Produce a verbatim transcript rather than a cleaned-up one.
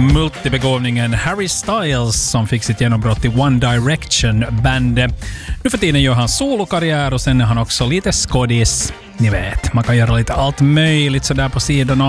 multibegåvningen Harry Styles som fick sitt genombrott i One Direction Band. Nu för tiden gör han solokarriär och sen är han också lite skådis. Ni vet, man kan göra lite allt möjligt sådär på sidorna.